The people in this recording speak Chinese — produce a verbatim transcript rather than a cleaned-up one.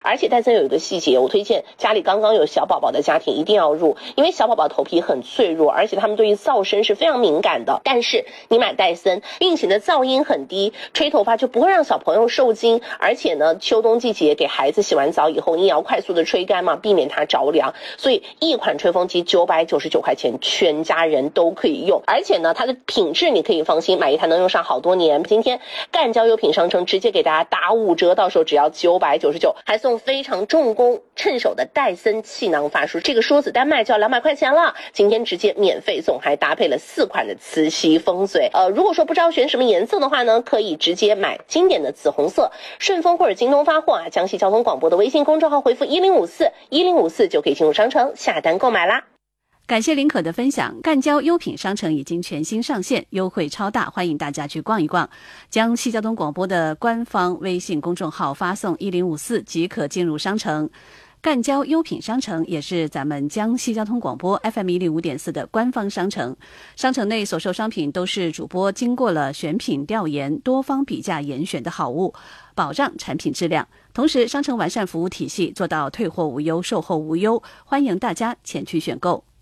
而且戴森有一个细节，我推荐家里刚刚有小宝宝的家庭一定要入，因为小宝宝头皮很脆弱，而且他们对于噪声是非常敏感的。但是你买戴森，并且呢噪音很低，吹头发就不会让小朋友受惊，而且呢秋冬季节给孩子洗完澡以后，你也要快速的吹干嘛，避免它着凉。所以一款吹风机九百九十九块钱，全家人都可以用，而且呢它的品质你可以放心，买一台能用上好多年。今天干胶优品商城直接给大家打五折，到时候只要九百九十九，还送非常重工趁手的戴森气囊发梳，这个梳子单卖就要两百块钱了，今天直接免费送，还搭配了四款的磁吸风嘴。呃，如果说不知道选什么颜色的话呢，可以直接买经典的紫红色，顺丰或者京东发货啊，江西交通广播的微信公众号回复一零五四一零五四就可以进入商城下单购买啦。 感谢林可的分享，干胶优品商城已经全新上线，优惠超大，欢迎大家去逛一逛。江西交通广播的官方微信公众号发送一零五四即可进入商城。干胶优品商城也是咱们江西交通广播 F M 一零五点四的官方商城，商城内所售商品都是主播经过了选品调研、多方比价严选的好物，保障产品质量。同时，商城完善服务体系，做到退货无忧、售后无忧，欢迎大家前去选购。